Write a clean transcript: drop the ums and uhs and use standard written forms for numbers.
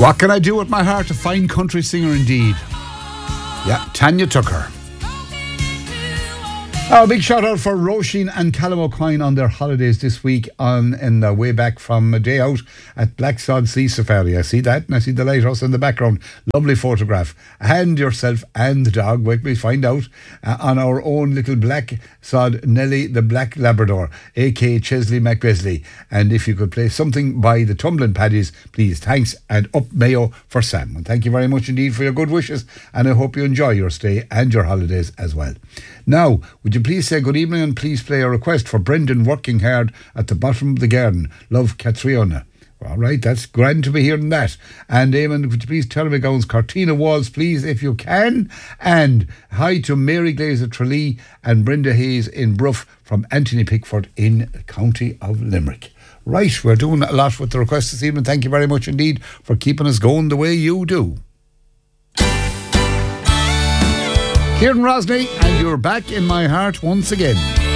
What can I do with my heart? A fine country singer indeed. Yeah, Tanya Tucker. Oh, big shout out for Roisin and Callum O'Coin on their holidays this week in the way back from a day out at Blacksod Sea Safari. I see that, and I see the lighthouse in the background. Lovely photograph. And yourself and the dog, wait me find out, on our own little black sod Nelly the Black Labrador, aka Chesley McBesley. And if you could play something by the Tumbling Paddies, please. Thanks, and up Mayo for Sam. And thank you very much indeed for your good wishes, and I hope you enjoy your stay and your holidays as well. Now, would you please say good evening and please play a request for Brendan working hard at the bottom of the garden. Love, Catriona. All right, that's grand to be hearing that. And Eamon, would you please tell me Gowns Cortina Walls, please, if you can. And hi to Mary Glazer Tralee and Brenda Hayes in Bruff from Anthony Pickford in the county of Limerick. Right, we're doing a lot with the requests this evening. Thank you very much indeed for keeping us going the way you do. Kieran Rosney, and you're back in my heart once again.